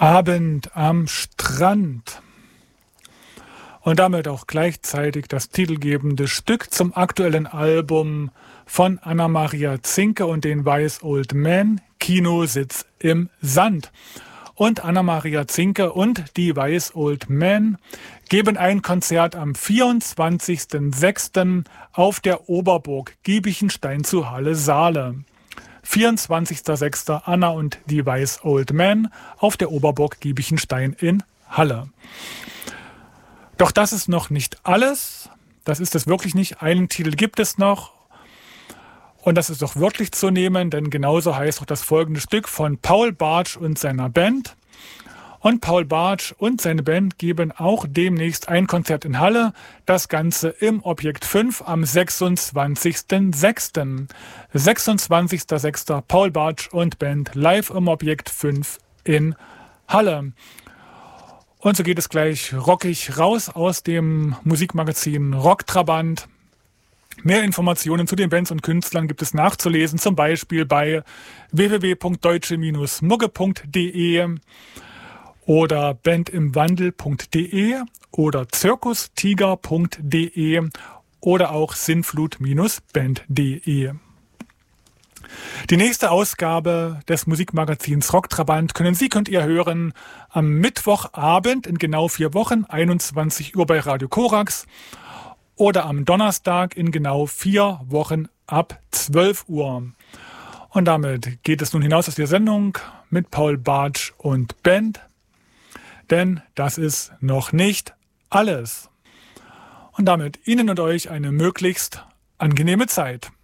Abend am Strand. Und damit auch gleichzeitig das titelgebende Stück zum aktuellen Album von Anna-Maria Zinke und den Wise Old Men, Kinositz im Sand. Und Anna-Maria Zinke und die Wise Old Men geben ein Konzert am 24.06. auf der Oberburg Giebichenstein zu Halle-Saale. 24.06. Anna und die Wise Old Men auf der Oberburg Giebichenstein in Halle. Doch das ist noch nicht alles. Das ist es wirklich nicht. Einen Titel gibt es noch. Und das ist doch wirklich zu nehmen, denn genauso heißt auch das folgende Stück von Paul Bartsch und seiner Band. Und Paul Bartsch und seine Band geben auch demnächst ein Konzert in Halle. Das Ganze im Objekt 5 am 26.06. 26.06. Paul Bartsch und Band live im Objekt 5 in Halle. Und so geht es gleich rockig raus aus dem Musikmagazin Rocktrabant. Mehr Informationen zu den Bands und Künstlern gibt es nachzulesen, zum Beispiel bei www.deutsche-mugge.de oder bandimwandel.de oder zirkustiger.de oder auch sinnflut-band.de. Die nächste Ausgabe des Musikmagazins Rocktrabant könnt ihr hören am Mittwochabend in genau 4 Wochen, 21 Uhr bei Radio Korax, oder am Donnerstag in genau 4 Wochen ab 12 Uhr. Und damit geht es nun hinaus aus der Sendung mit Paul Bartsch und Band. Denn das ist noch nicht alles. Und damit Ihnen und euch eine möglichst angenehme Zeit.